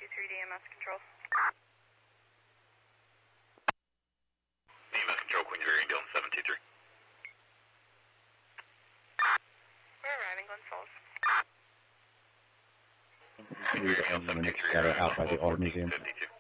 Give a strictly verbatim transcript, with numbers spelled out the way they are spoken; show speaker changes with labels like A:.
A: three to E M S control.
B: E M S control, Queen Jerry, Dillon seven two three.
A: We're arriving, Glen Falls.
C: We got out by the art museum.
B: fifty-two.